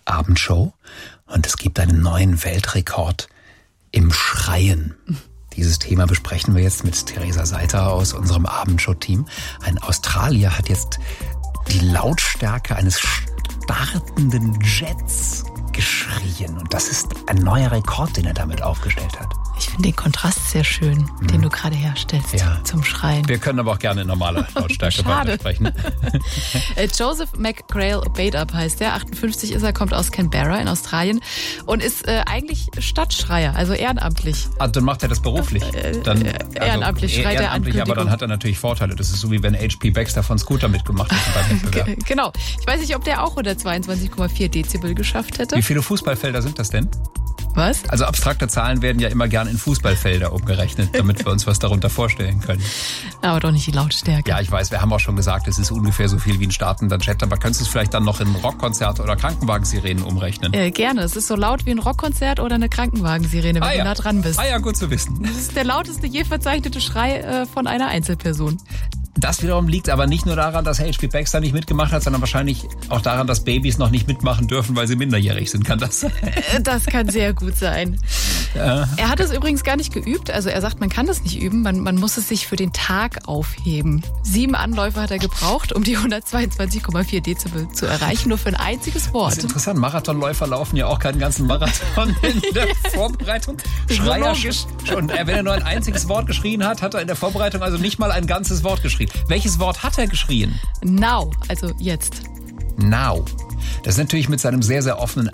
Abendshow und es gibt einen neuen Weltrekord im Schreien. Dieses Thema besprechen wir jetzt mit Theresa Seiter aus unserem Abendshow-Team. Ein Australier hat jetzt die Lautstärke eines startenden Jets geschrien. Und das ist ein neuer Rekord, den er damit aufgestellt hat. Ich finde den Kontrast sehr schön, den du gerade herstellst zum Schreien. Wir können aber auch gerne in normaler Lautstärke weitersprechen. Joseph McGrail Obeydup heißt der. 58 ist er, kommt aus Canberra in Australien und ist eigentlich Stadtschreier, also ehrenamtlich. Also dann macht er das beruflich? Dann, ehrenamtlich schreit er an. Aber dann hat er natürlich Vorteile. Das ist so, wie wenn H.P. Baxter von Scooter mitgemacht hat beim Wettbewerb. Genau. Ich weiß nicht, ob der auch 122,4 Dezibel geschafft hätte. Wie viele Fußballfelder sind das denn? Was? Also abstrakte Zahlen werden ja immer gern in Fußballfelder umgerechnet, damit wir uns was darunter vorstellen können. Aber doch nicht die Lautstärke. Ja, ich weiß, wir haben auch schon gesagt, es ist ungefähr so viel wie ein startender Jet, aber könntest du es vielleicht dann noch in Rockkonzerte oder Krankenwagensirenen umrechnen? Gerne. Es ist so laut wie ein Rockkonzert oder eine Krankenwagensirene, wenn du nah dran bist. Ah ja, gut zu wissen. Das ist der lauteste je verzeichnete Schrei von einer Einzelperson. Das wiederum liegt aber nicht nur daran, dass H.P. Baxter nicht mitgemacht hat, sondern wahrscheinlich auch daran, dass Babys noch nicht mitmachen dürfen, weil sie minderjährig sind. Kann das sein? Das kann sehr gut sein. Ja. Er hat es übrigens gar nicht geübt. Also er sagt, man kann das nicht üben. Man muss es sich für den Tag aufheben. 7 Anläufe hat er gebraucht, um die 122,4 Dezibel zu erreichen. Nur für ein einziges Wort. Das ist interessant. Marathonläufer laufen ja auch keinen ganzen Marathon in der Vorbereitung. Schreier. Und wenn er nur ein einziges Wort geschrien hat, hat er in der Vorbereitung also nicht mal ein ganzes Wort geschrien. Welches Wort hat er geschrien? Now, also jetzt. Now. Das ist natürlich mit seinem sehr, sehr offenen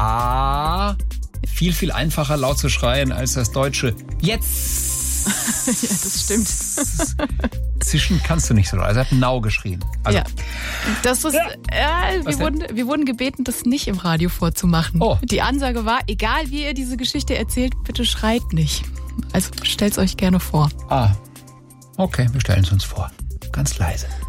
A viel, viel einfacher laut zu schreien als das deutsche Jetzt. Ja, das stimmt. Zischen kannst du nicht so. Also er hat Now geschrien. Also, ja. Das ist, wir wurden gebeten, das nicht im Radio vorzumachen. Oh. Die Ansage war, egal wie ihr diese Geschichte erzählt, bitte schreit nicht. Also stellt's euch gerne vor. Okay, wir stellen es uns vor. Ganz leise.